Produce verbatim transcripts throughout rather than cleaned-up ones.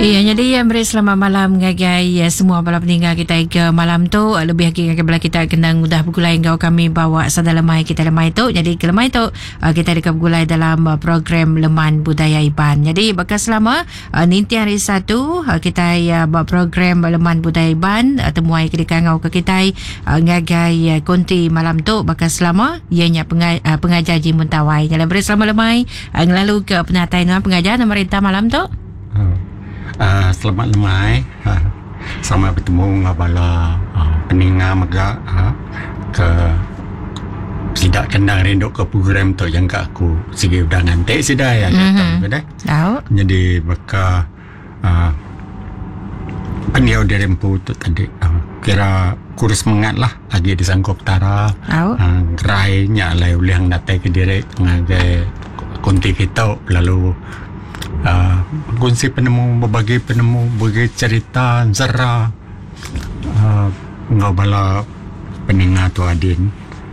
Iya, jadi ya beri selamat malam ngagai ya, semua bala peninggal kita ke malam tu. Lebih lagi ngagai bala kita kenang mudah bergulai ngau kami bawa sada lemai kita lemai tu. Jadi ke lemai tu kita dekat bergulai dalam program Leman Budaya Iban. Jadi bekas selama ninti hari satu kita ya buat program Leman Budaya Iban temuai ke dekat ngau ke kita ngagai konti malam tu bekas selama ianya pengajar Ji Muntawai. Jadi beri selamat lemai ngelalu ke penatai pengajar pemerintah malam tu. Uh, selamat lemai uh, selamat bertemu ngabala uh, peninga mega uh, ke tidak kendang rindu ke program tu yang ke aku segi udah nanti sudah ya mm-hmm. Tahu tahu jadi baka uh, pendiau dari empu tu tadi uh, kira kurus mengat lah lagi di Sangkop Tara uh, gerai nya lai oleh yang datang ke diri ngagai konti kita lalu Uh, kunci penemu, berbagi penemu, berbagi cerita, zara uh, ngau bala peningat tu adin.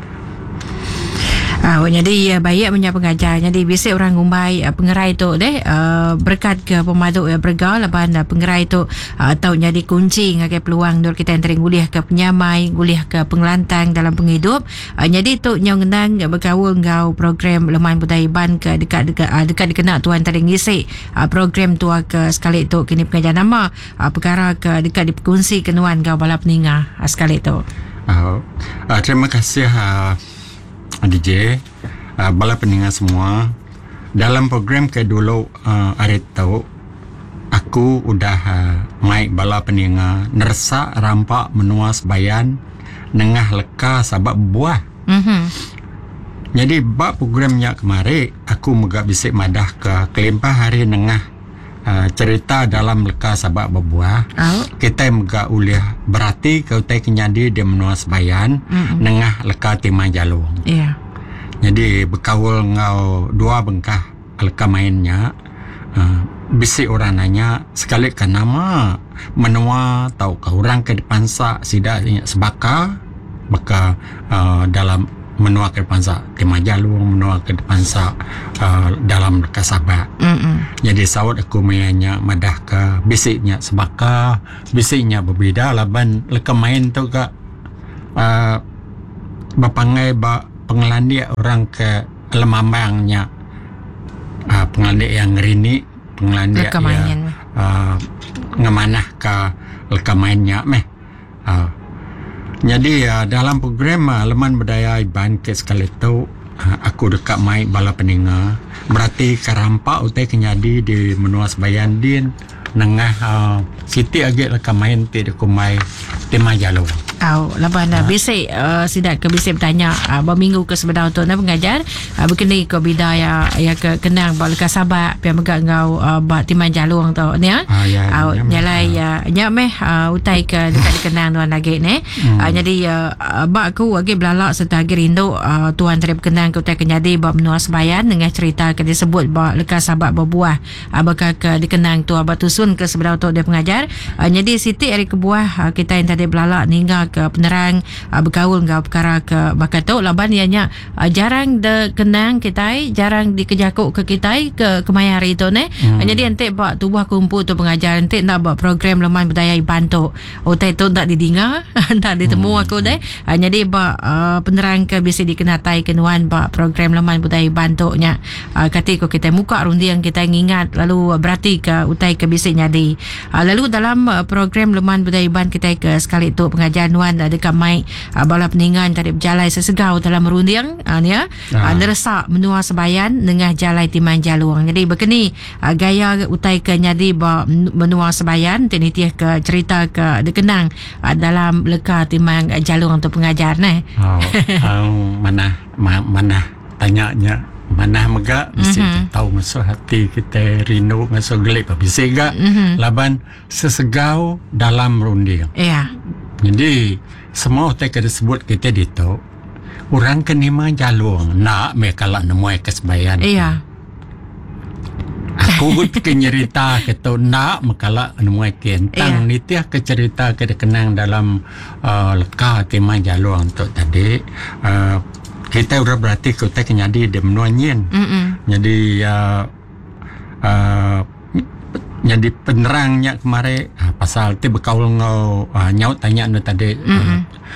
Ah, jadi uh, baik punya pengajar. Jadi biasa orang ngumbai uh, pengerai tu deh uh, berkat ke pemaduk ya bergal laban uh, pengerai tu uh, tahu jadi kunci ngagai peluang dul kita yang guliah ke penyamai, guliah ke pengelantang dalam penghidup. Uh, jadi tu nyong ngenang uh, bergaul ngau program Leman Budaya Iban ke dekat-dekat uh, dekat dikena tuan tadi ngisi uh, program tu uh, ke sekali tu kini pengajar nama uh, perkara ke dekat dikongsi kenuan ngau bala peninga uh, sekali tu. Uh, uh, terima kasih uh, D J, uh, bala peningat semua. Dalam program ke dulu uh, hari tahu aku udah uh, mai bala peningat nersa rampak menuas bayan nengah leka sabab buah. Mm-hmm. Jadi bab programnya kemari aku megak bisik madah ke kelimpah hari nengah uh, cerita dalam leka sabab berbuah. Oh. Kita megak uliah berarti kau tai kenyadi dia menuas bayan mm-hmm. nengah leka timah jalung. Iya. Yeah. Jadi berkawal ngau dua bengkah leka mainnya uh, bisik orang nanya sekali kan nama menua tahu kau orang ke depan sa sidak sebaka baka uh, dalam menua ke depan sa timah jalung menua ke depan sa uh, dalam leka sabak. Mm-mm. Jadi sawat aku mainnya madah ke bisiknya sebaka bisiknya berbeza laban leka main tu ke uh, bapangai ba pengelandik orang ke lemambangnya uh, pengelandik yang rini pengelandik yang uh, ngemanah ke lekamainnya meh uh, jadi uh, dalam program uh, Leman Budaya Iban ke sekali tu uh, aku dekat mai bala peninga berarti karampak utai kenyadi di menuas bayan din nengah uh, siti agak lekamain ti dekumai tema jalur. Oh, laban ha? Bisik uh, sidak ke bisik bertanya uh, berminggu ke sebenar untuk nak pengajar uh, berkini ke bidaya ya ke kenang bal kasabak pia megak ngau uh, ba timah jalung tu ni ah ya uh, nyalai ya nya meh uh, utai ke dekat kenang tuan lagi ni hmm. uh, jadi uh, ba aku lagi belalak serta lagi rindu uh, tuan terip kenang ke utai kenyadi ba menuas bayan dengan cerita ke disebut ba lekas sabak berbuah uh, bakal ke dikenang tu ba tusun ke sebenar untuk dia pengajar uh, jadi siti hari kebuah uh, kita yang tadi belalak ninggal ke penerang uh, bergaul ngau perkara ke bakal tu laban ianya uh, jarang de kenang kita jarang dikejakuk ke kita ke kemayari tu ni hmm. uh, jadi nanti buat tubuh kumpul tu pengajar nanti nak buat program Leman Budaya Iban tu utai tu tak didengar tak ditemu hmm. aku deh uh, jadi buat uh, penerang ke bisa dikenatai kenuan buat program Leman Budaya Iban tu nya uh, kata kita muka rundi yang kita ingat lalu uh, berarti ke utai ke bisa nyadi uh, lalu dalam uh, program Leman Budaya Iban kita ke sekali tu pengajar dekat mai uh, bala peningan tadi berjalan sesegau dalam merunding uh, ni ya uh, neresa menua sebayan dengan jalai timang jaluang jadi berkeni uh, gaya utai ke nyadi ba menua sebayan tini tiah ke cerita ke dikenang uh, dalam leka timang jaluang untuk pengajar ni oh, oh, mana ma, mana tanyanya mana megak mesti mm-hmm. tahu masuk hati kita rindu masuk gelik bisa gak mm-hmm. laban sesegau dalam runding iya yeah. Jadi semua hotel kita sebut kita dito orang kenima jalung nak mereka lah nemu kesebayan. Iya. Aku pun kenyerita kita nak makalah nemu kentang ni tiah ke cerita kita kenang dalam uh, leka tema jalung tu tadi uh, kita udah berarti kita kenyadi dia menuanyin. Jadi uh, uh, jadi penerangnya kemarin uh, pasal ti berkaul ngau uh, nyaut tanya nu tadi uh,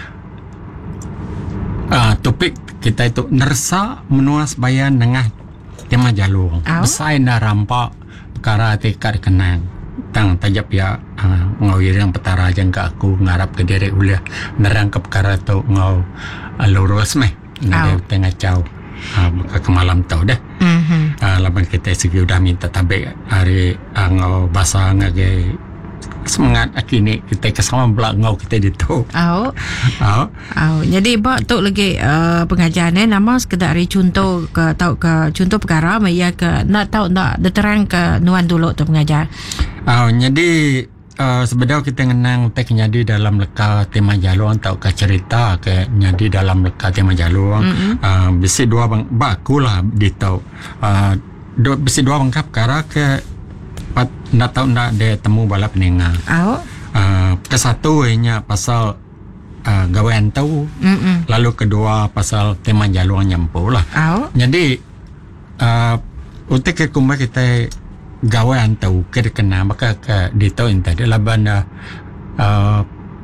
uh, topik kita itu nersa menuas bayan nengah tema jalur besai na rampak perkara tekad kenang tang tajap ya uh, ngau yang petara jangka aku ngarap ke diri uliah nerang ke perkara tu ngau uh, lurus meh nade tengah cau uh, ke malam tau dah mm-hmm. uh, laban kita segi udah minta tabik hari uh, ngau bahasa ngage semangat akini kita kesama belak ngau kita ditu. Oh. Oh. Oh. Jadi bak tu lagi uh, pengajaran eh nama sekedar contoh ke tahu ke contoh perkara maya ke nak tahu nak diterang ke nuan dulu tu pengajar. Oh, jadi uh, sebenarnya kita ngenang tek nyadi dalam leka tema jalur atau ke cerita ke nyadi dalam leka tema jalur. Mm-hmm. Uh, besi dua bang baku lah ditau. Uh, do, besi dua bangkap perkara ke pat nak tahu nak dia temu bala peninga. Oh. Uh, ke satu ianya pasal uh, gawean tahu. Mm-mm. Lalu kedua pasal tema jalur nyampu lah. Oh. Jadi uh, untuk ke kumba kita gawean tahu ke kena maka ke ditau inta dia laban uh,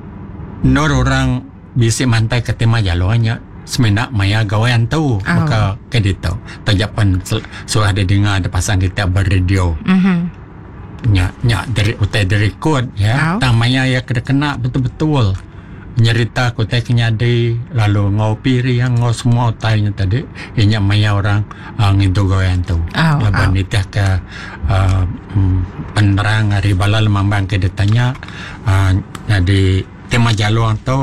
nor orang bisi mantai ke tema jalurnya semenak maya gawean tahu. Oh. Maka ke ditau tajapan so ada dengar ada pasang kita berradio. Mhm. Nya nya dari utai dari kod ya. Oh. Tang maya ya kena kena betul-betul nyerita ko tai kenyadi lalu ngau piri yang ngau semua utainya tadi inya maya orang uh, ngintu gawean tu. Oh. Laban oh. Itah ke uh, penerang hari balal mambang ke ditanya uh, di tema jalur tu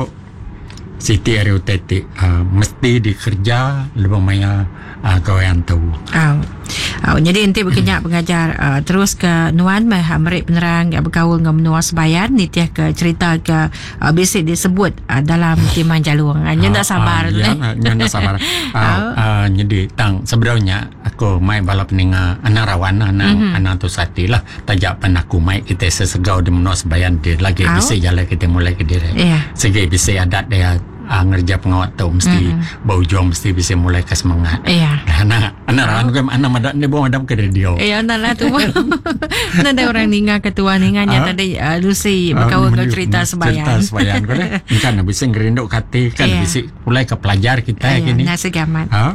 Siti hari utai uh, mesti dikerja lebih maya uh, gawean tu. Oh. Oh, jadi nanti berkenyak pengajar uh, terus ke nuan meh merik penerang yang berkaul dengan menua sebayan ni tiah ke cerita ke uh, bisik disebut uh, dalam timan jalur. Nya nak sabar. Ya, nya nak sabar. uh, uh, jadi tang sebenarnya aku mai bala peninga anak rawan anak mm-hmm. anak tu sati lah tajapan aku mai kita sesegau di menua sebayan dia lagi oh. Bisik jalan kita mulai ke diri. Yeah. Segi bisik adat dia Uh, ngerja pengawat tu mesti mm-hmm. bau jom mesti bisa mulai ke semangat. Iya. Yeah. Anak anak oh. Rawan kan anak madak ni bawa madam ke radio. Iya, nak lah tu. Nada orang ninga ketua ninganya uh, tadi uh, Lucy berkawan uh, cerita sebayan. Cerita sebayan kau deh. Kan bisa ngerinduk kati kan yeah. Bisa mulai ke pelajar kita yeah, gini. Nasi gamat. Ha?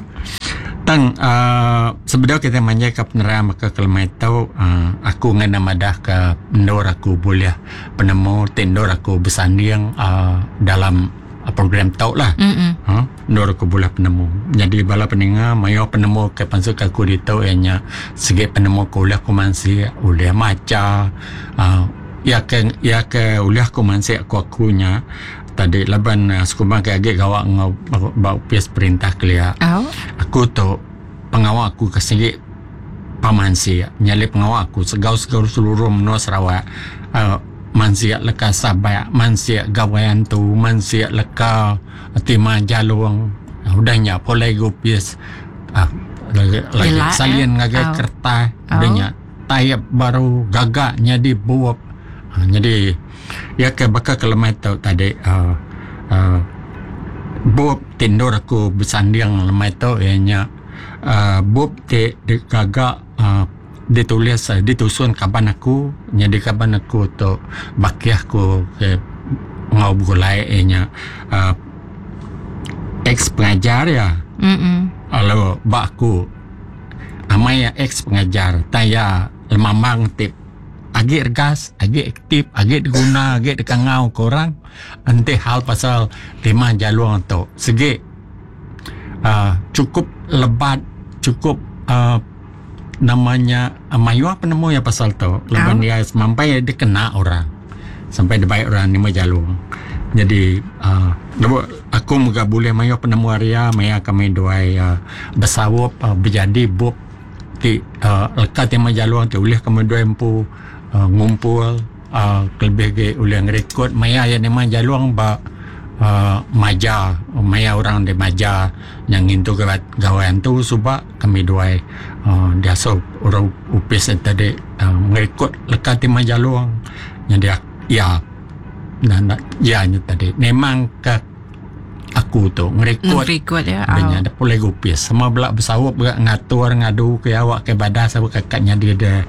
Tang uh, sebenarnya kita manja ke penerang maka kelmai tahu uh, aku ngana madah ke ndor aku boleh penemu tendor aku bersanding uh, dalam program tau lah. Ha, ndor aku boleh penemu. Jadi bala peninga mayo penemu ke pansuk aku ditau ianya segi penemu kuliah ku mansi uliah maca. Uh, ya ke ya ke uliah ku mansi aku akunya tadi laban uh, sekumang ke age gawak ngau bau pias perintah kelia. Oh. Aku tu pengawal aku ke segi pamansi nyali pengawal aku segau-segau seluruh menua Sarawak. Uh, mansia leka sabaya mansia gawayan tu mansia leka tima jalung udahnya polai gupis ah lagi lagi salin ngage oh. Kertas udahnya oh. Tayap baru gagaknya dibuat ah, jadi ya ke bakal kelemah tu tadi uh, uh, buat tindor aku bersanding lemah tu ianya uh, buat de, de gagak uh, ditulis ditusun kaban aku jadi kaban aku tu baki aku ke ngau gulai nya uh, ex pengajar ya. Mm. Lalu bak aku amai ex pengajar taya lemamang tip agi ergas agi aktif agi diguna agi dikangau korang ante hal pasal tema jalur tu segi uh, cukup lebat cukup uh, namanya mayu apa namo ya pasal tu leban dia sampai dia kena orang sampai dia baik orang ni majalung jadi uh, aku juga boleh mayu penemu area maya kami doai uh, bersawap uh, berjadi bub ti uh, lekat yang majalung tu boleh kami doai empu uh, ngumpul uh, lebih ke boleh ngerekod maya yang ni majalung ba Uh, maja maya orang di maja yang itu gawain tu subak kami dua uh, dia so orang upis tadi uh, ngikut lekat di maja luang yang dia ya nah, ya tadi memang ke aku tu ngikut ya banyak ada boleh upis sama belak bersawap belak ngatur ngadu ke awak ke badas awak kakaknya dia ada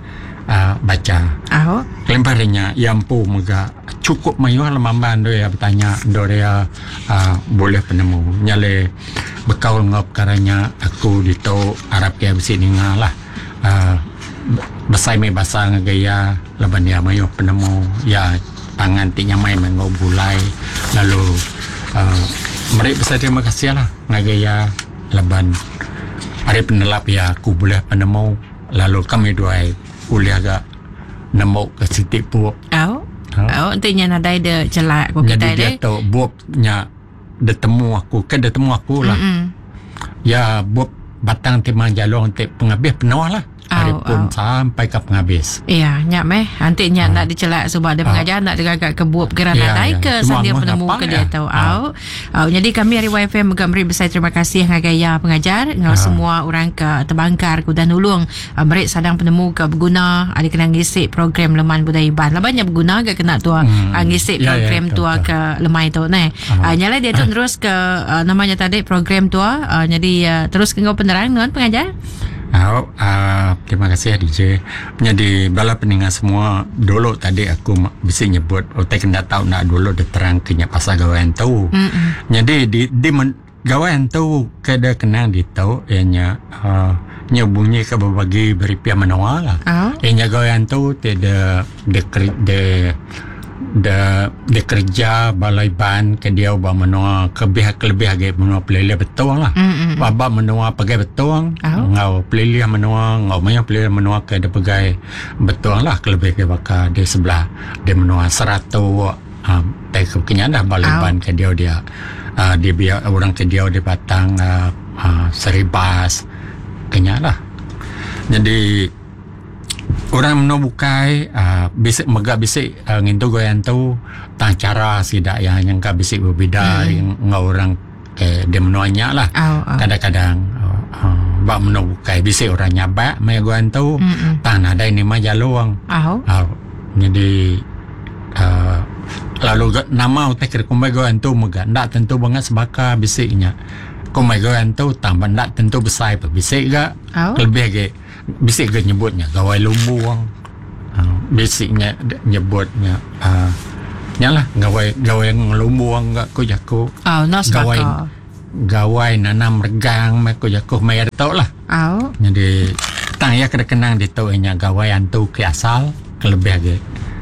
uh, baca. Au. Kelemparinya yampu mega cukup mayuh lamamban do ya bertanya do ya uh, boleh penemu nyale bekaul ngop karanya aku dito Arab ke besi ninga lah uh, besai me basa ngagaya laban ya mayuh penemu ya tangan tinya mai mengo bulai lalu uh, mereka besar terima kasih lah ngagaya laban hari penelap ya aku boleh penemu lalu kami dua kuliah agak nemu ke sitik buop. Au. Au, intinya nadai de celak ko kita Jadi dia de. tahu buopnya dia temu aku, kan dia temu aku lah. Mm-mm. Ya buop batang timang jalur untuk penghabis penuh lah. Hari Au, pun au. sampai ke penghabis. Iya, nyak meh. Nanti nyak nak dicelak sebab ada pengajar nak digagak ke buop geran Ya, nadai ya. ke Cuma sandia mau penemu apa ke ya? dia tahu. Ah. Au. Au, jadi kami hari Y F M memberi besar terima kasih ngagaya pengajar ngau Ah. semua orang ke terbangkar ku dan ulung uh, mereka sadang penemu ke berguna ada kena ngisi program leman budaya iban. Lah banyak berguna ke kena tua Hmm. uh, ngisi Ya, ya, program betul, tua betul. ke lemai tu nah. Ah. Uh, nyala dia tu terus ke uh, namanya tadi program tua uh, jadi uh, terus ke ngau penerang non pengajar. Oh, uh, terima kasih D J. Jadi bala pendengar semua dulu tadi aku ma- bisa nyebut oh tak kena tahu nak dulu dia terang kenya pasal gawain tahu. Mm-mm. Jadi di di men, gawain tahu kada kenang di tahu ianya uh, nyebunyi ke berbagi beri pihak menua lah. Au. Ianya gawain tahu tidak de de de de kerja balai ban ke dia ba menua kebih kelebih age menua pelele betul lah. Mm-mm. Baba menua pagai betul, Oh. ngau pelilih menua, ngau maya pelilih menua ke dia pagai betul lah kelebih ke baka di sebelah dia menua seratu um, tak kenyang dah balaban Oh. ke dia dia uh, dia biar orang ke dia dia batang uh, uh, seribas kenyang lah. Jadi orang menua bukai uh, bisik megak bisik uh, ngintu goyan tu tang cara sidak yang yang ka bisik berbeda yang ngau orang ke dia menuanya lah. Au. Au. Kadang-kadang uh, uh, bak menua bukai bisik orang nyabak mai goyan tu Mm-mm. tang ada ini mah jaluang. Au. Uh, jadi uh, lalu ga- nama utek kira kumbai goyan tu megak ndak tentu banget sebaka bisiknya. Kumbai goyan tu tambah ndak tentu besar pe bisik ga Au. lebih ke bisik ke nyebutnya gawai lumbuang. Uh, bisiknya d- nyebutnya uh, nyalah gawai gawai ngelumbuang gak ko jaku Au, nos gawai bakal. gawai nanam regang mak ko jaku mai tau lah. Au. Jadi tang ya kena kenang di tau nya gawai antu ke asal kelebih ge.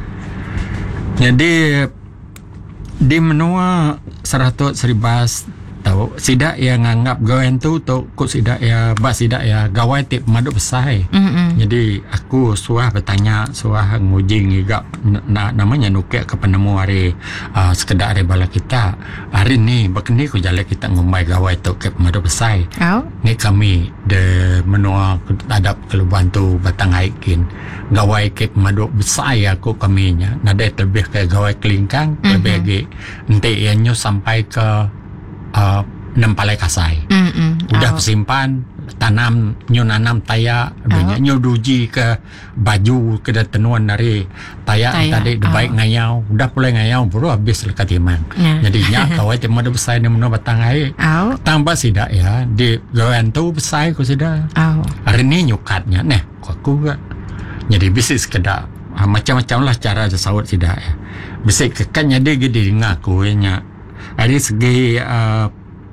Jadi di menua seratus seribas tahu sidak yang nganggap gawai tu tu kok sidak ya bak sidak ya gawai tip madu besar. Mm-mm. Jadi aku suah bertanya, suah ngujing juga na, namanya nukek ke penemu hari uh, sekedar hari bala kita. Hari ni bakni ku jalan kita ngumai gawai tu ke madu besar. Au. Ni kami de menua adap keluban tu batang aikin. Gawai ke madu besar aku kami nya. Nada lebih ke gawai kelingkang, Mhm. lebih lagi nanti ianyo sampai ke uh, nempalai kasai. Mm-mm. Udah Au. simpan tanam nyo nanam taya banyak nyo duji ke baju ke tenuan dari taya Taya, tadi oh. baik ngayau udah mulai ngayau baru habis lekat timang. Ya. Jadinya kawai tema ada besar ni menua batang air Au. tambah sidak ya di gawean tu besar ku sidak Au. hari ni nyukatnya neh ku aku gak jadi bisik sekedar ah, macam-macam lah cara sawat sidak ya bisik kekannya dia gede ngaku nya ada segi uh,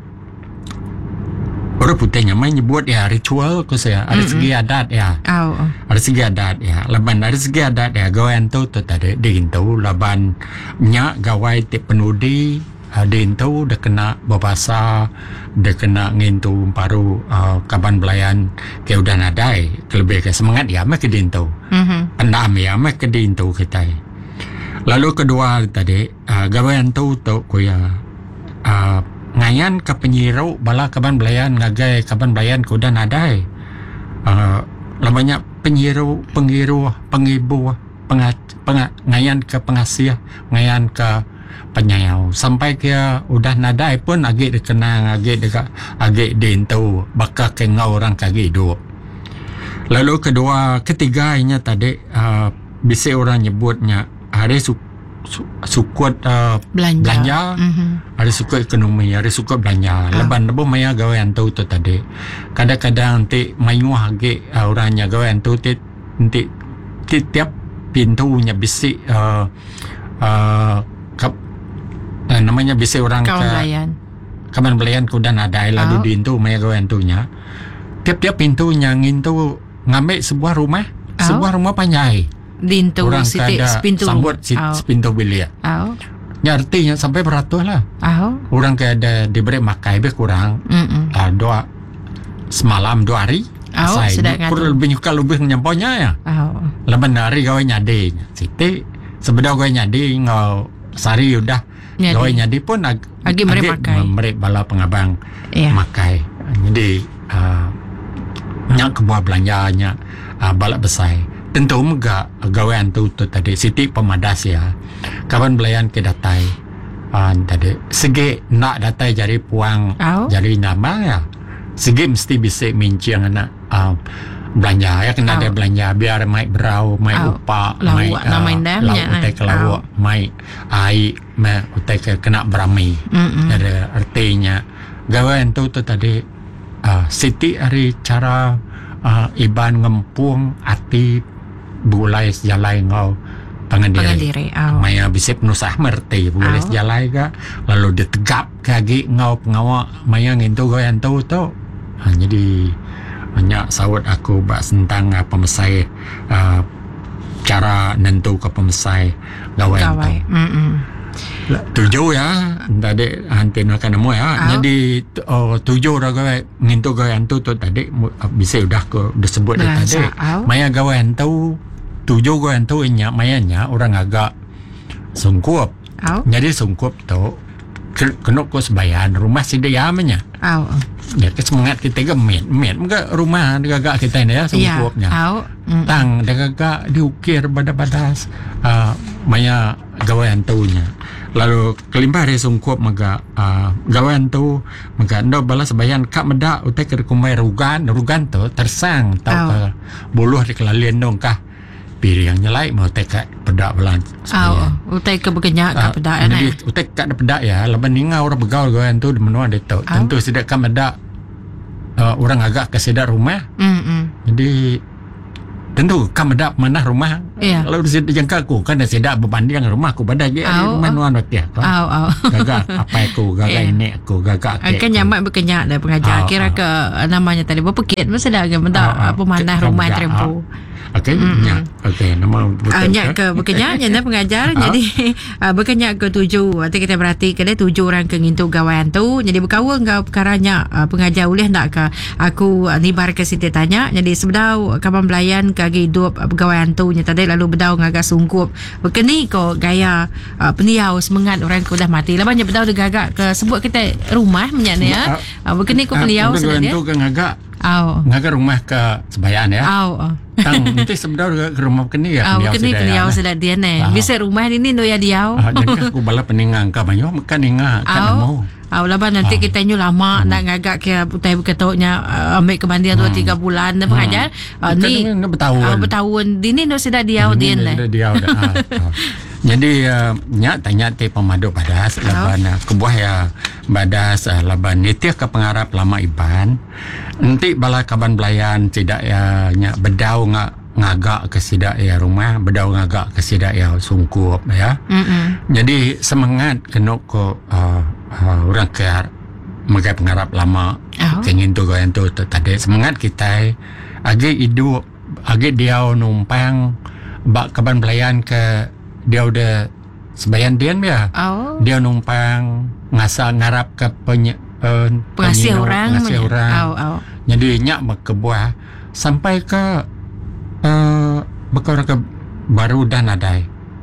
orang putihnya main nyebut ya ritual ku saya ada Mm-mm. segi adat ya Au. ada segi adat ya laban ada segi adat ya gawain tu tu tadi diintu laban nya gawai tip penudi uh, diintu dah kena berbahasa dah kena ngintu paru uh, kaban belayan ke udah nadai kelebih ke semangat ya mak ke diintu Mhm. andam ya mak ke diintu kita lalu kedua tadi uh, gawain tu tu ku ya uh, ngayan ke penyiru bala kaban belayan ngagai kaban belayan kuda nadai uh, lamanya penyiru pengiru pengibu penga, penga, ngayan ke pengasih ngayan ke penyayau sampai ke udah nadai pun agak dikenang agak dekat agak diintu bakal ke ngau orang kaki hidup. Lalu kedua ketiganya tadi uh, bisa orang nyebutnya hari su, su, sukut uh, Belanja. belanja Mhm. ada suku ekonomi, ada suku belanja. Leban lebo maya gawean tu tu tadi. Kadang-kadang nanti mayu hage orangnya gawean tu ti nanti tiap pintunya bisik uh, uh, kap, uh, namanya bisik orang Kawan ke belayan. kawan belayan ku dan ada lalu Oh. di itu maya gawentunya. Tiap-tiap pintunya ngintu ngambil sebuah rumah, Oh. sebuah rumah panjai. Dintu Orang siti kada sepintu. sambut si, Au. sepintu bilik. Au. Ya artinya sampai beratus lah. Au. Orang kada diberi makai be kurang Mm. uh, dua semalam dua hari. Au, Asai, sedap ngadu. kurang lebih nyuka lebih nyamponya ya. Au. Leban hari gawe nyadi. Siti sebedah gawe nyadi ngau sari udah Nyadi. gawe nyadi pun ag, Agi mere makai. mere bala pengabang Ya. makai. Jadi uh, nyak kebuah belanjanya uh, balak besai. Tentu mega gawean tu tu tadi siti pemadas ya. Kawan belayan ke datai. Uh, tadi segi nak datai jari puang Au. jari nama ya. Segi mesti bisa minciang anak uh, belanja ya kena ada Au. belanja biar mai berau mai Au. upa Lawak mai nak main dam, lauk ya, nah. utai ke lawak mai ai mai utai ke kena berami. Mm-mm. Ada artinya gawean tu tu tadi uh, siti hari cara uh, iban ngempung ati bulai sejalai ngau pangandiri. Pangandiri. Au. Maya bisip nusah merti bulai Au. sejalai ka lalu ditegap kagi ngau pengawa maya ngintu gawean tu tu. Ha, jadi banyak sawat aku bak tentang uh, pemesai uh, cara nentu ke pemesai gawean tu. Gawai. Mm-mm. Tujuh ya, tadi hantin akan nemu ya. Au. Jadi oh, tujuh orang gawe ngintu gawean tu tu tadi mu- bisa udah ko disebut dah Berasa, tadi. au. Maya gawean tu tujuh gawean tu nya mayanya orang agak sungkup. Au. Jadi sungkup tu ke- kena ko sebayan rumah si dia amanya. Au. Ya ke semangat kita gemet, met muka rumah agak kita ni ya sungkupnya. Ya. Au. Mm. Tang agak diukir badas-badas uh, maya gawean tunya. Lalu kelimpah dari sungkup maga uh, gawean tu maga ndo balas bayan kak medak utai ke kumai rugan rugan tu tersang tau Au. ke buluh di kelalian dong kah piri yang nyelai mau utai kak pedak belan Au. Utai ke berkenyak Ah, ke pedak jadi eh. utai kak ada pedak ya leban ninga orang begaul gawean tu di menua dia tu tentu sidak kak medak uh, orang agak ke sidak rumah Mm-mm. jadi tentu kam ada mana rumah. Ya. Kalau di sini jangka aku kan ada sedak berbanding dengan rumah aku pada je Au, rumah au. nuan waktu ya. Au. Au. Gagak apa aku gagak Ya. ini aku gagak Kan nyamak berkenyak dah pengajar. Au, Kira au. ke namanya tadi berpekit mesti dah agak mendak Au, au. apa manah Ke- rumah ke- terempu. Okey, ya. Okey, nama betul. Uh, nyak ke berkenyak dah pengajar. Ah. Jadi uh, berkenyak ke tujuh. Nanti kita berarti ke dia tujuh orang ke ngintu gawain tu. Jadi berkawan kau perkaranya uh, pengajar boleh nak ke aku uh, nibar ke Siti tanya. Jadi sebedau kapan belayan kagi hidup uh, gawain tu nya tadi lalu bedau ngagak sungkup. Berkeni ko gaya uh, peniau semangat orang ku dah mati. Lah banyak bedau gagak ke sebut kita rumah menyak ni ya. Uh, berkeni ko peniau sudah sudah dia. tu kan ngagak Au. ngagak rumah ke sebayan ya. Au. au. Tang nanti sebenarnya ke rumah keni ya. Ah, beliau bukan ni sudah peniau ya. sudah dia ni. Ah. Bisa rumah ni no ya diau. Ah, dan kan aku bala peningang ka banyo kan inga kan Au. mau. Au laban nanti Ah. kita nyu lama nak ngagak ke putai berketoknya uh, ambil kemandian dua tiga bulan dah pengajar. Uh, ni Kan bertahun. uh, bertahun di ni no sudah diau dia ni. Dia dia dah. ah, ah. Jadi uh, nya tanya ti pemadu badas laban uh, kebuah ya badas uh, laban nitia ke pengarap lama iban. Nanti bala kaban belayan tidak ya nya bedau ngak ngagak ke sidak ya rumah, bedau ngagak ke sidak ya sungkup ya. Mm-mm. Jadi semangat kena ko uh, uh, orang ke magai pengarap lama Oh. kengin tu goyan tu tu tadi semangat kita agi hidup agi dia numpang bak kaban belayan ke dia udah sebayan dia ya Oh. dia numpang ngasa ngarap ke penye, uh, Pengasih penyino, orang. pengasih orang Au au. jadi nyak kebuah sampai ke uh, bekor ke baru dan adai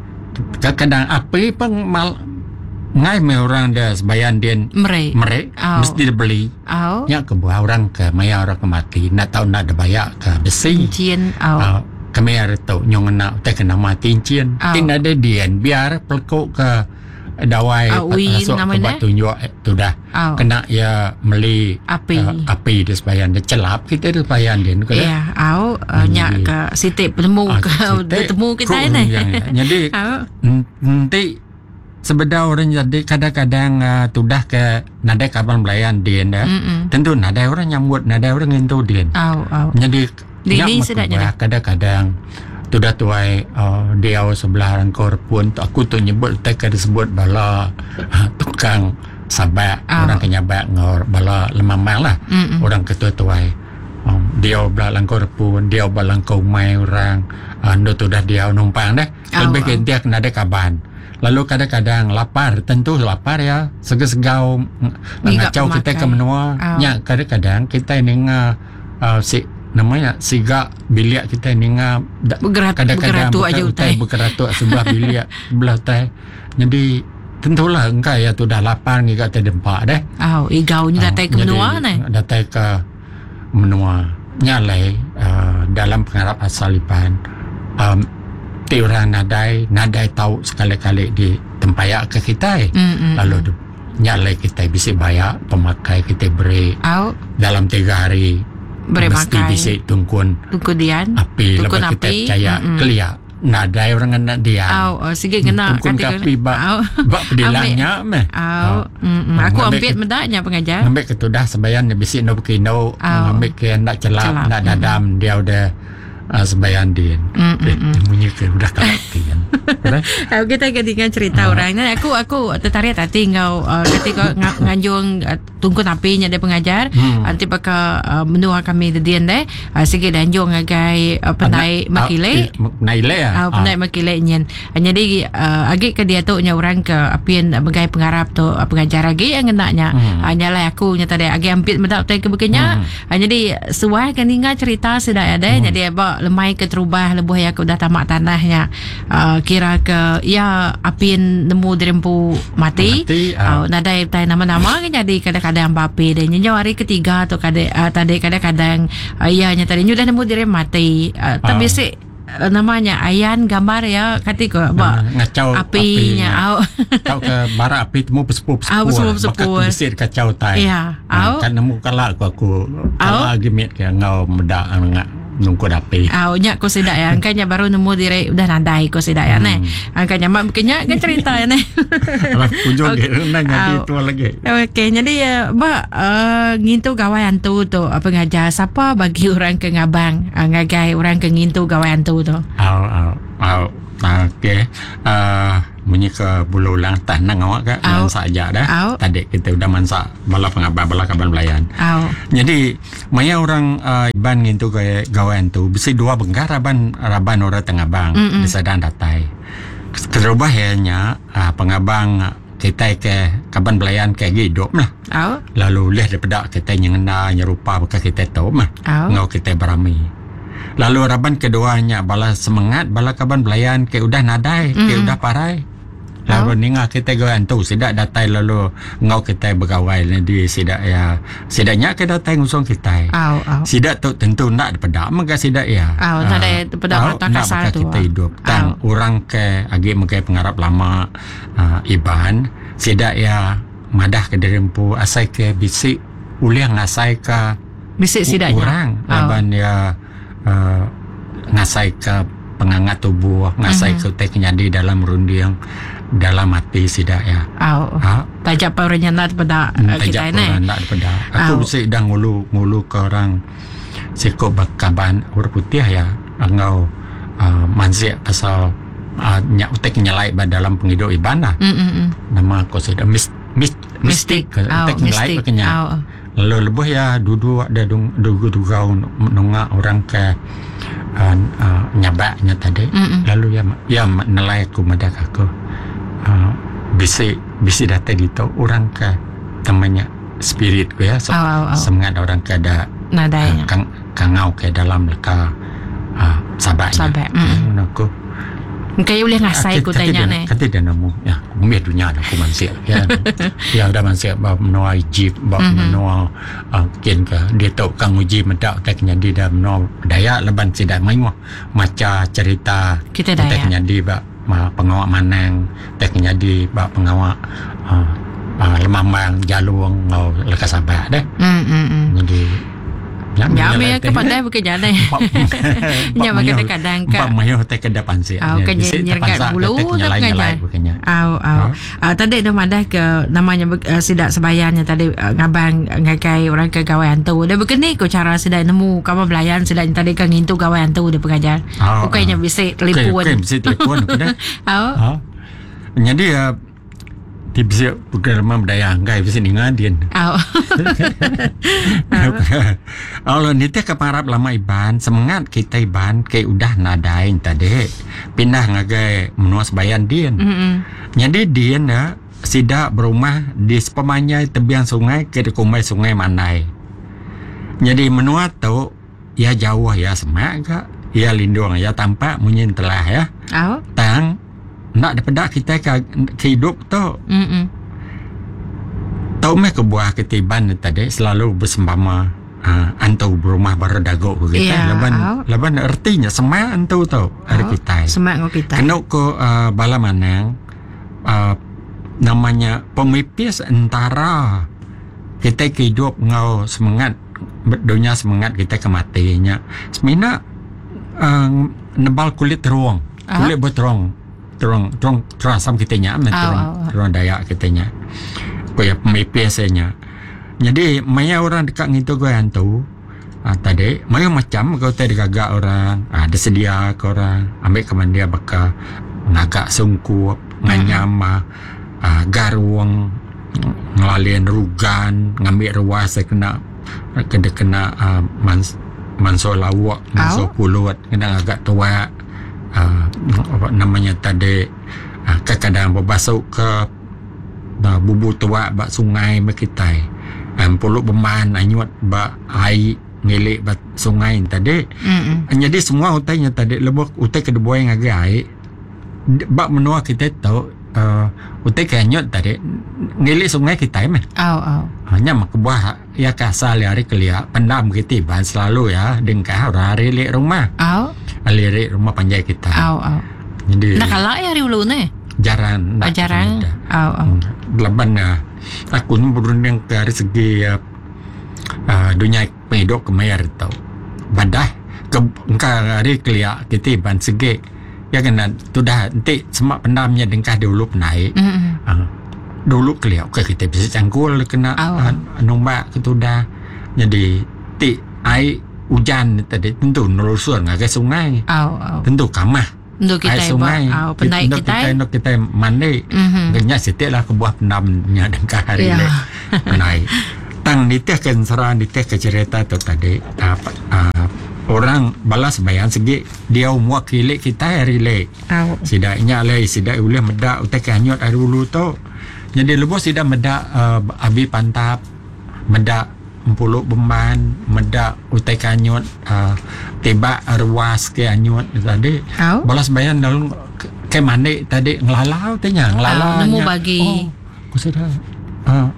kadang api pun mal ngai me orang dah sebayan dia Merek. merek Au. mesti dibeli Au. nya kebuah orang ke maya orang ke mati nak tahu nak ada bayak ke besi Cincin. Au. uh, kami ada tahu nyong nak tak kena mati cincin Au. tin ada dian biar pelkok ke dawai Au, ui, masuk ke namanya? batu tunjuk tu dah Au. kena ya meli Api. uh, api di sebayan dia celap kita di sebayan dia kan Ya, au uh, nyak ke Siti bertemu ke bertemu kita ni. jadi Au. nanti sebeda orang jadi kadang-kadang uh, tudah ke nadai kapan belayan dia dah Mm-mm. tentu nadai orang nyambut nadai orang itu dia Au au. jadi Di nyak ni mak sedapnya kebuah, kadang-kadang tu dah tuai uh, dia sebelah rangkor pun tu aku tu nyebut tak ada sebut bala uh, tukang sabak oh. orang kenyabak ngor bala lemamang lah mm-mm. orang ketua tuai um, dia belah langkor pun dia belah langkau mai orang uh, tu dah dia numpang dah oh, lebih oh. dia kena ada kaban. Lalu kadang-kadang lapar, tentu lapar ya, segau-segau ngacau kita ke menua. Oh. Ya, kadang-kadang kita ini uh, uh, si namanya siga biliak kita ini uh, bergerak, kadang-kadang bergeratuk aja utai bergeratuk sebelah biliak belah tai. Jadi tentulah engkau ya tu dah lapar ni kat dempak dah. Oh, igau ni datang ke menua ni. Datang ke menua. Nyalai uh, dalam pengarap asal Iban. Um, Tiura nadai nadai tahu sekali-kali di tempayak ke kita mm-hmm. lalu tu nyalai kita bisa bayar pemakai kita beri oh. dalam tiga hari beri mesti makai. bisa tungkun tungkudian api lepas kita percaya mm-hmm. kelia nadai orang nak dia oh, oh sikit kena tungkun kapi bak oh. bak pedilangnya meh oh. mm-hmm. aku ambil medaknya pengajar ambil ketudah sebayan bisa no kino oh. ambil ke nak celap, celap. nak dadam mm-hmm. dia udah Uh, sebayan din punya ke udah kalatian kita ketika cerita uh. orang ni aku aku tertarik tadi ngau uh, ketika ng- nganjung uh, tungku napinya dia pengajar hmm. nanti pakai uh, menua kami dedian deh uh, sikit danjung agai uh, penai uh, makile uh, naile ah uh, penai uh. makile nyen uh, jadi uh, agi ke dia tu nya orang ke apian uh, bagai pengarap tu uh, pengajar agi yang ngenaknya hmm. uh, nyalai aku nya tadi agi ampit medak tu ke begenya hmm. uh, jadi suai kan ingat cerita sudah ada hmm. jadi apa lemai ke terubah lebuh ya ke udah tamak tanahnya uh, kira ke ya apin nemu dirempu mati, mati uh. uh, nadai tai nama-nama kan jadi kadang-kadang bape dan nyenyo hari ketiga atau kadang uh, tadi kadang-kadang uh, ya nya tadi udah nemu direm mati uh, uh. tapi si uh, namanya ayan gambar ya katika ba ngacau apinya au kau ke bara api temu pesepuh pesepuh pesepuh besir kacau tai ya au kan nemu kala aku aku kala agimit ke ngau medak ngak nungku dapi. Ah, nya ko sidak ya. Angkanya baru nemu dire udah nandai ko sidak ya ne. Angkanya mak kenya kan cerita ya ne. Alah kunjung ge nanya itu lagi. Okey, jadi ya ba uh, ngintu gawayan tu tu apa ngajar siapa bagi orang ke ngabang, uh, ngagai orang ke ngintu gawayan tu tu. Au au au. Okey. Uh, Munyi ke bulu ulang tanang awak ke mansa aja dah. Au. Tadi kita udah mansa bala pengabang bala kaban belayan. Au. Jadi maya orang uh, Iban ngintu ke gawain tu bisi dua benggar raban raban orang tengabang mm-mm. di sadan datai. Terubah hanya uh, pengabang kita ke kaban belayan ke hidup lah. Au. Lalu leh daripada kita nyengena nyerupa bekas kita tahu mah. Ngau kita berami. Lalu raban keduanya bala semangat bala kaban belayan ke udah nadai mm-hmm. ke udah parai. Lalu oh. ninga kita gawan tu sidak datai lalu ngau kita bergawai di sidak ya sidaknya ke datai ngusung kita. Au au. Sidak tu tentu nak daripada mega sidak ya. Au nak ada daripada mata kasar tu. Kita hidup tang orang ke agi mega pengarap lama uh, Iban sidak ya madah ke derempu asai ke bisik uliang asai ke bisik sidaknya. Orang laban ya uh, ngasai ke pengangat tubuh ngasai mm-hmm. ke teknya di dalam rundiang dalam hati sidak ya. Oh. Ha? Tajak pauranya nak pada uh, kita ni. Tajak nak pada. Aku mesti dah ngulu ngulu ke orang sikok bakaban urut putih ya. Engau uh, manzik pasal uh, nyak utek nyalai dalam penghidup Iban lah. Mm-mm. Nama aku sudah mis, mis, mistik utek nyalai pakenya. Oh. Lalu lebuh ya duduk ada dugu-dugu nunga orang ke uh, uh, nyabaknya tadi. Mm-mm. Lalu ya ya nalai aku madak aku. Uh, bisi bisi data gitu orang ke temannya spirit gue ya so, oh, oh, oh. semangat orang ke ada nadanya uh, kang kangau ke dalam leka uh, sabaknya sabak mm. aku kayak boleh ngasai ku tanya ni kata dia nemu ya umir dunia aku manusia ya ya udah manusia bab menua ijib bab menua ken ke dia tahu kang uji medak teknya di dalam menua daya leban sidak mai maca cerita kita daya teknya di bab pengawak manang teknya di bak pengawak uh, uh, lemambang jalung ngau lekas sabak deh. Mm, mm, mm. Jadi Ya, me ke pandai bukan jalan. Ya, makan kadang ka. Pak mayo te ke depan si. Au kan nyergat bulu tu pengajar. Au au. Ah tadi dah madah ke namanya uh, sidak sebayarnya tadi uh, ngabang ngakai orang ke gawaian tu. Dah begini ko cara sidak nemu kamu belayan sidak tadi kan ngintu gawaian tu dia pengajar. Bukannya bisa telepuan. Okey, bisa telepuan kan. Au. Jadi uh, di bisa program daya anggai bisa ngadian. Au. Kalau ni teh keparap lama iban semangat kita iban ke udah nadain tadi pindah ngagai menua sebayan dian. Mm-hmm. Jadi dian ya sida berumah di sepemanya tebian sungai ke kumai sungai Manai. Jadi menua tu ya jauh ya semak ke ya lindung ya tampak munyin telah ya. Au. Tang nak dapat kita ke hidup tu. Mm-mm. Tahu meh kebuah ketiban tadi selalu bersama uh, antau berumah baru dago kita. Yeah. Laban laban artinya semak antau tau hari kita. Semak ngau kita. Kena ko uh, bala manang uh, namanya pemipis antara kita hidup ngau semangat dunia semangat kita kematinya. Semina uh, nebal kulit ruang. Kulit buat ruang. Terong terong terasam kitanya amat terong terong dayak kitanya kayak pemipisnya. Jadi maya orang dekat ngitu gue hantu ah, tadi maya macam kau tadi gagak orang ah, ada sedia ke orang ambil ke dia bakal ngagak sungkup nganyama ah, garuang ngelalien rugan ngambil ruas kena kena kena ah, mans manso lawak manso pulut kena agak tua. Uh, apa namanya tadi uh, kadang-kadang berbasuk ke uh, bubu tua bak sungai bekitai um, puluk beman anyut bak air ngelik bak sungai tadi. Mm-mm. Jadi semua utainya tadi lebok utai kedua yang agak air bak menua kita tahu uh, utai keanyut tadi ngelik sungai kita mah. Au au. Hanya mak buah ya kasal hari kelia pendam kita ban selalu ya dengkah hari lek rumah. Au. Alirik rumah panjai kita. Au au. Jadi nak kalah ya hari ulu ni. Jarang. Oh, jarang. Au au. Laban ya. Aku ni berunding ke dari segi uh, uh, dunia penghidup kemayar tau. Badah ke engkau hari kelia kita ban segi. Ya kena tu dah nanti semak pendamnya dengkah dulu naik. Mm-hmm. Uh, dulu kelia okay, kita bisa cangkul kena uh, nombak ke tu dah. Jadi ti air hujan tadi tentu nelusur ngagai sungai. Au au. Tentu kamah. Untuk kita sungai. Au pendai kita. Kita untuk kita mandi. Mm-hmm. Genya sitik lah kebuah pendamnya dengkah hari yeah. le. Pendai. Tang nitih ke serah nitih ke cerita tu tadi apa uh, orang balas bayan segi dia mewakili kita hari le. Au. Sidaknya le sidak boleh medak utai kanyut hari dulu tu. Jadi lebih sidak medak uh, abi pantap medak empuluk beman medak utai kanyut uh, tebak ruas ke anyut tadi oh. Balas bayan dalam ke mandi tadi ngelalau tanya ngelalau nemu bagi oh aku sudah uh,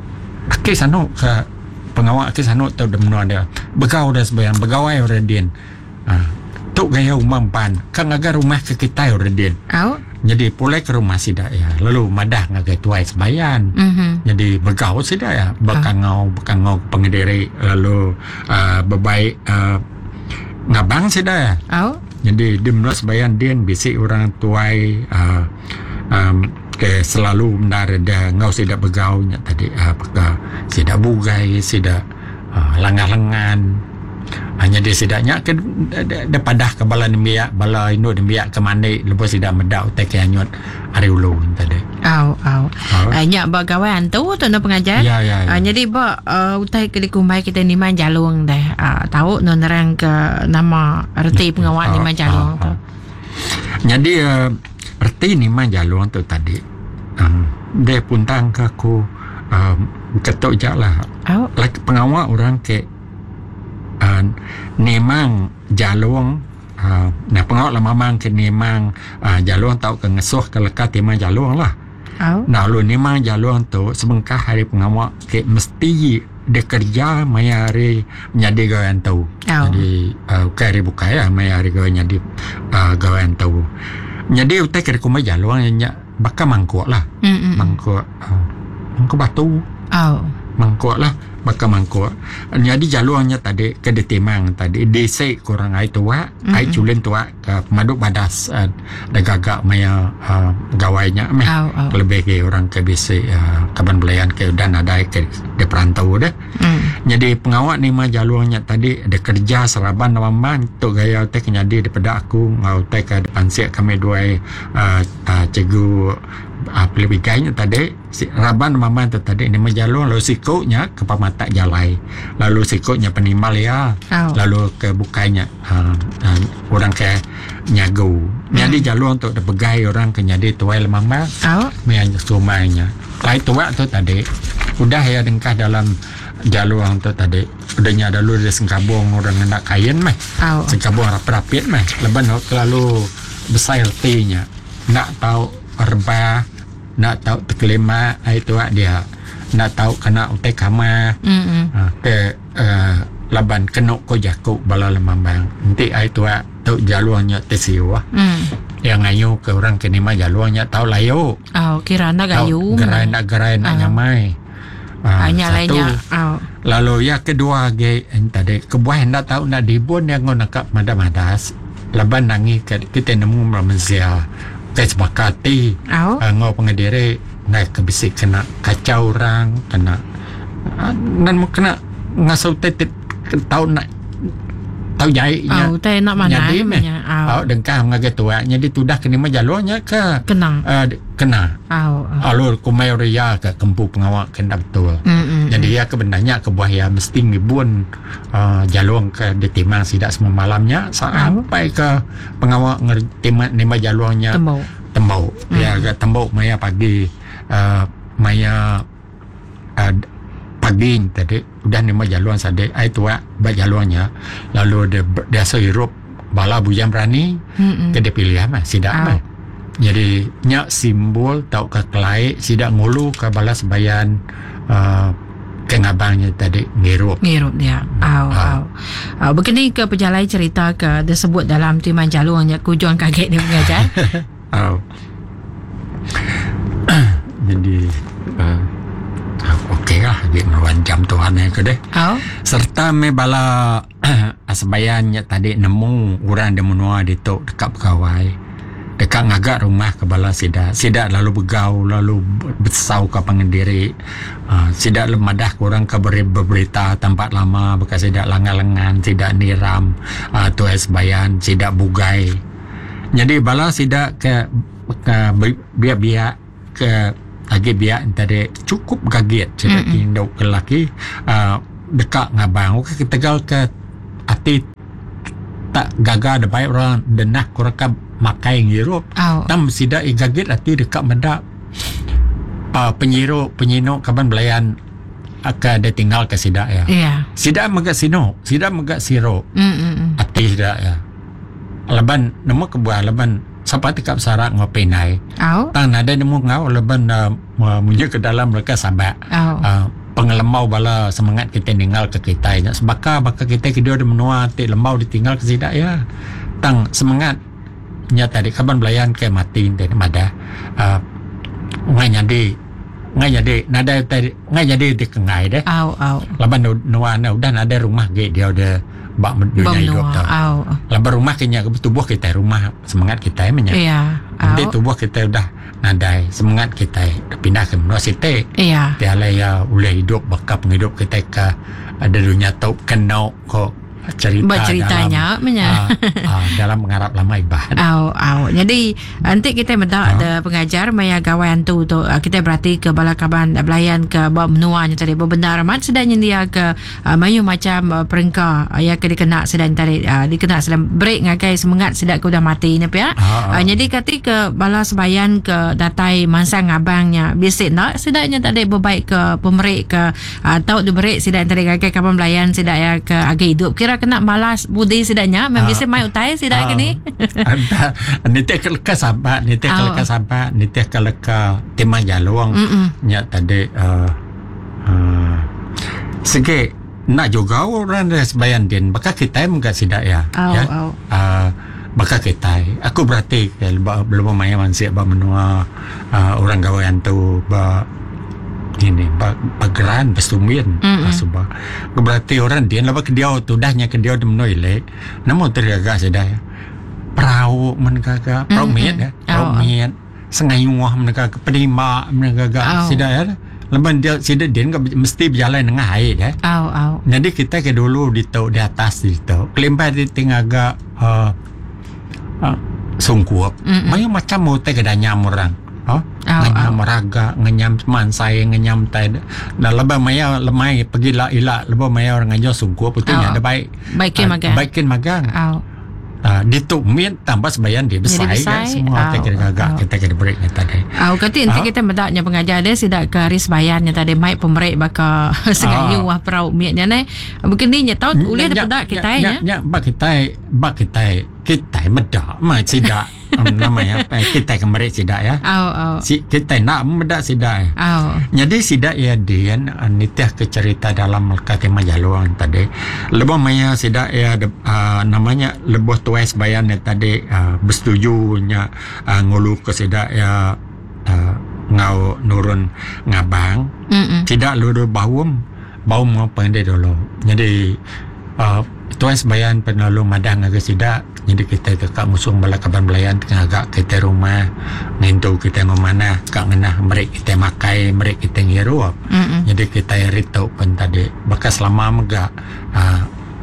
ke sano ke pengawal ke sano tu dah menua dia begau dah sebayan begawai orang din uh, tu gaya umam pan kan agar rumah ke kita orang din oh. Jadi pulai ke rumah sidak ya lalu madah ngagai tuai sebayan. Mm-hmm. Jadi bergaul sidak ya bekangau bekangau pengendiri lalu uh, berbaik uh, ngabang sidak ya. Oh. Jadi di menua sebayan dia bisik orang tuai uh, um, ke selalu menara dah ngau sidak bergaulnya tadi apakah uh, sidak bugai sidak uh, lengan-lengan. Hanya dia sidaknya ke depadah ke bala nembiak bala induk nembiak ke mandi lepas sidak medak utai ke anyut hari ulu tadi. Au au. Banyak bak kawan tu tu nak pengajar. Ya ya. ya. Uh, jadi bak uh, utai ke dikumbai kita ni man jalung dah. Uh, tahu non nerang ke nama erti pengawal ni man jalung tu. Jadi uh, erti ni man jalung tu tadi. Um, dia puntang ke aku um, ketuk jalah. Au. Like pengawal orang ke Uh, nemang jalung uh, nah pengawal lah mamang ke nemang uh, jalung tahu ke ngesuh ke lekat nemang jalung lah oh. Nah lu nemang jalung tu sebengkah hari pengawal ke mesti dia kerja maya hari menjadi gawain tu oh. Jadi uh, ke hari buka ya maya hari gawain jadi uh, gawain tu jadi utai ke kumai jalung nya bakal mangkuk lah. Mm-mm. Mangkuk uh, mangkuk batu oh. Mangkuk lah baka mangkuk. Jadi jaluannya tadi ke detimang tadi desek kurang ai tua, mm-hmm. ai culin tua ke maduk badas uh, da gagak maya uh, gawainya meh. Oh, oh. Lebih ke orang ke bisi uh, kaban belayan ke dan ada ke de perantau dah. Mm. Jadi pengawak ni mah jaluannya tadi ada kerja seraban namang tu gaya teh jadi daripada aku ngau teh ke depan siak kami dua uh, uh, cikgu uh, lebih gayanya tadi si raban mama tu tadi ni majalung lalu sikutnya ke pamata jalai lalu sikutnya penimal ya oh. lalu ke bukanya uh, uh, orang ke nyagu hmm. jadi jalung tu ada begai orang ke jadi tuai mama oh. main sumainya lai tua tu tadi udah ya dengkah dalam jaluang tu tadi udahnya ada lu di sengkabung orang nak kain mah oh. sengkabung rapit-rapit mah leban lalu besar tinya nak tahu rebah nak tahu terkelima itu dia nak tahu kena utai kama mm-hmm. uh, ke uh, laban kena ko jakuk bala lemambang nanti itu tahu jaluannya tesiwa mm. yang ayu ke orang kini mah jaluannya tahu layu oh kira nak ayu gerai nak gerai nak oh. nyamai uh, hanya lainnya oh. lalu ya kedua ge tadi kebuah hendak tahu nak dibun yang ngonakap madas-madas laban nangi kita nemu ramazia tes bakati oh. uh, ngau pengadiri naik ke bisik kena kacau orang kena uh, nan kena ngasau tetet tahu nak tahu jainya oh teh nak mana jadi meh oh dengkah ngaga tua jadi tudah kini mah jalurnya ke kena uh, kena oh, oh. alur kumayoria ke kempu pengawak kena betul mm-hmm. jadi ya kebenarnya ke buah ya mesti ngibun uh, jalur ke detimang sidak semua malamnya sampai oh. ke pengawak ngerti nema jalurnya tembau tembau mm. ya ke tembau maya pagi uh, maya uh, pagi tadi udah nema jaluan sade ai tua ba jaluannya lalu dia dia sehirup bala bujang berani mm-hmm. ke dia pilih mah sidak oh. mah jadi nya simbol tau ke kelai sidak ngulu ke bala sebayan uh, ke ngabangnya tadi ngirup ngirup dia au au au begini ke pejalai cerita ke disebut dalam timan jaluannya kujuan kaget dia mengajar au jadi uh, okey lah dia meruan jam Tuhan yang ke deh oh. serta me bala asbayannya tadi nemu orang dia menua di tok dekat pegawai dekat ngagak rumah ke bala sidak sidak lalu begau lalu besau ke pengendiri uh, sidak lemadah kurang ke berberita tempat lama bekas sidak langan-langan sidak niram uh, tu asbayan sidak bugai jadi bala sidak ke, ke biak-biak ke lagi biak tadi cukup kaget cerita mm-hmm. induk ke laki uh, dekat ngabang ke tegal ke hati tak gagal ada baik orang denah kurang makai ngirup oh. tam sidak igaget hati dekat mendak uh, penyiru penyino kaban belayan akan dia tinggal ke sidak ya yeah. sidak megak sino sidak megak siro mm-hmm. hati sidak ya leban nemu kebuah leban sampai tekap sarak ngopenai. Oh. Tang ada nemu ngau leban uh, munye ke dalam mereka sabak. Oh. Uh, pengelemau bala semangat kita tinggal ke kita nya. Sebaka baka kita ke dia menua ti lembau ditinggal ke sidak ya. Tang semangat nya tadi kaban belayan ke mati tadi mada. Uh, ngai nyadi ngai jadi nada tadi ngai jadi dikengai deh. Au au. Leban nuan udah ada rumah ge dia udah bak dunia hidup tau. Oh. Lebar rumah kenya tubuh kita rumah semangat kita emangnya. Iya. Nanti tubuh kita udah nadai semangat kita pindah ke menua situ. Iya. Dia lah ya ulai hidup bakal penghidup kita ke ada dunia tau kenal kok cerita berceritanya dalam uh, uh, dalam mengharap lama ibadah. Au au. Jadi nanti kita mendak uh. ada pengajar maya gawain tu tu uh, kita berarti ke balakaban uh, belayan ke bab menuanya tadi benar amat sedangnya dia ke uh, mayu macam uh, perengka uh, ya ke dikena sedang tadi uh, dikena sedang break ngagai semangat sedak ke udah mati ni ya. Uh, uh. uh, jadi ketika bala sebayan ke datai mansang abangnya bisik nak sedaknya tadi berbaik ke pemerik ke uh, tau di break sedak tadi ngagai kapan belayan sedak ya ke agak hidup kira kena balas budi sidanya memang bisa mai utai sidak kini anda nite keleka sahabat nite keleka sahabat nite keleka tema jaluang nya tadi uh, uh, segi nak juga orang sebayan din baka kita enggak sidak ya oh, ya oh. Uh, baka kita aku berarti ya, belum main manusia ba menua uh, orang gawean tu ba ini pageran bestumin asubah berarti orang dia lepas ke dia tu dahnya ke dia dem noile namo terjaga sedaya perahu mengaga perahu miet ya perahu miet sengayuah mengaga penima mengaga sedaya lepas dia sedaya dia enggak mesti berjalan dengan air ya au au jadi kita ke dulu di tau di atas di tau kelempar di tengah uh, uh, sungkup mayu macam mau teh kedanya orang oh, nganyam meraga, nganyam mansai, nganyam tai. Dah lebih maya lemai pergi lah ilah, lebih maya orang ngajau sungguh putunya ada baik. Baikin magang. Baikin magang. Oh. Uh, ditumit tambah sebayan dia besar kan semua kita kira gagak kita kira break ni tadi. Ah, kata nanti kita bedaknya pengajar dia sidak ke ris bayannya tadi mai pemerik baka sengayu wah perau miatnya ni. Mungkin ni tahu boleh ada pedak kita ya. Ya, bak kita bak kita kita medak mai sidak namanya apa kita kemarin sidak ya. Oh oh. Si kita nak medak sidak. Oh. Jadi sidak ya dian nitih ke cerita dalam Katimah Jaluang tadi. Lebih maya sidak ya uh, namanya lebih tuais bayan tadi uh, bersetujunya uh, ngulu ke sidak ya uh, ngau nurun ngabang. Mm-mm. Tidak lulu bawum bawum apa dia dulu. Jadi uh, tuais bayan penalu madang agak sidak. Jadi kita tekak musung bala kaban belayan tengah agak kita rumah ngintu kita ngomana kak ngenah mereka kita makai mereka kita ngiru. Mm-mm. Jadi kita ritau pun tadi bekas lama megak uh,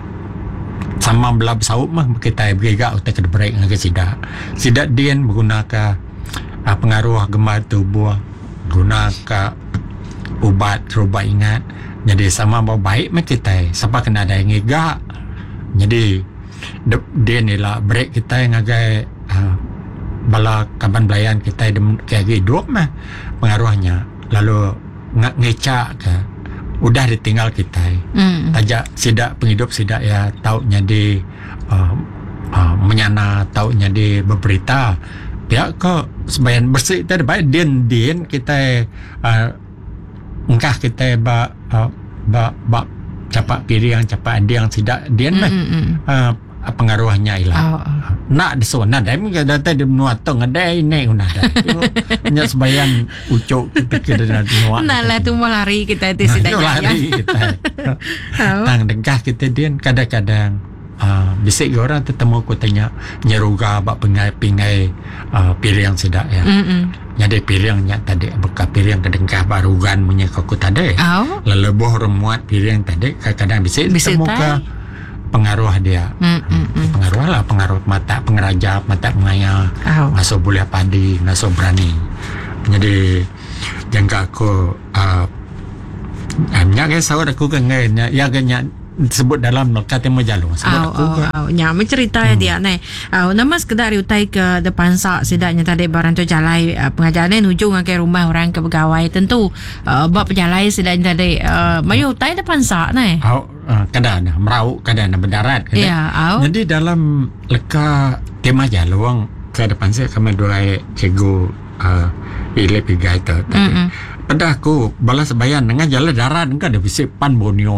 sama belah besaup mah kita bergegak utak ke break ngagak sidak sidak dian menggunakan uh, pengaruh gemar tubuh gunakan ubat rubah ingat jadi sama baik mah kita siapa kena ada yang ngegak jadi dia ni lah break kita yang agak uh, bala kaban belayan kita kayak hidup mah pengaruhnya lalu ngak ngecak ke udah ditinggal kita mm. tajak sidak penghidup sidak ya tahu jadi uh, uh, menyana tahu jadi berberita pihak ke sebayan bersih tadi baik din din kita uh, engkah kita ba uh, ba ba capak kiri yang capak ada yang sidak din mah uh, pengaruhnya ilah. Oh, oh. Nak disona dah mungkin dah tadi nuatong ada ini una dah. Hanya sebayan ucuk kita kira dah nuat. Nah lah tu mau lari kita itu sudah lari kita. Tang dengkah kita dia kadang-kadang uh, bisik orang tetemu aku tanya nyeruga bak pingai-pingai uh, piring sidak ya. Mm-mm. Jadi piringnya tadi bekas piring kedengkah barugan punya aku tadi. Oh. Lelebuh remuat piring tadi kadang-kadang bisik temu ke pengaruh dia mm, mm, mm. pengaruh lah pengaruh mata pengerajap mata pengaya oh. Ngaso boleh padi ngaso berani jadi jangka aku uh, amnya ke sawar aku kan ya ganya disebut dalam Katimah Jaluang sebut oh, aku oh, kan oh. Nya mencerita hmm. dia ni oh, nama sekedar utai ke depan sak sidaknya tadi barang tu jalai uh, pengajaran nuju ke rumah orang ke pegawai tentu uh, buat penjalai sidaknya tadi uh, mayu utai depan sak ni oh, uh, kadang merau kadang berdarat kadang. Yeah, oh. Jadi dalam leka Katimah Jaluang ke depan saya kami dua cikgu uh, ile pigai tu tadi pada aku balas bayan dengan jalan darat kan ada bisik pan bonio